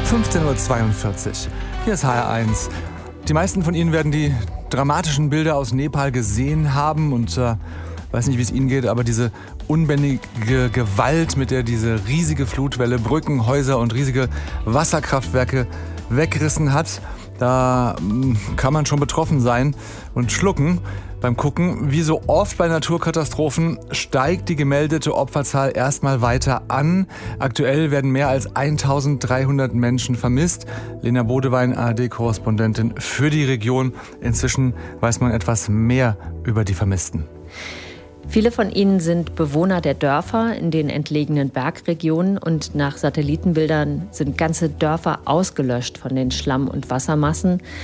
15:42 Uhr. Hier ist HR1. Die meisten von Ihnen werden die dramatischen Bilder aus Nepal gesehen haben und weiß nicht, wie es Ihnen geht, aber diese unbändige Gewalt, mit der diese riesige Flutwelle Brücken, Häuser und riesige Wasserkraftwerke weggerissen hat, da kann man schon betroffen sein und schlucken beim Gucken. Wie so oft bei Naturkatastrophen steigt die gemeldete Opferzahl erstmal weiter an. Aktuell werden mehr als 1300 Menschen vermisst. Lena Bodewein, ARD-Korrespondentin für die Region. Inzwischen weiß man etwas mehr über die Vermissten. Viele von ihnen sind Bewohner der Dörfer in den entlegenen Bergregionen und nach Satellitenbildern sind ganze Dörfer ausgelöscht von den Schlamm- und Wassermassen.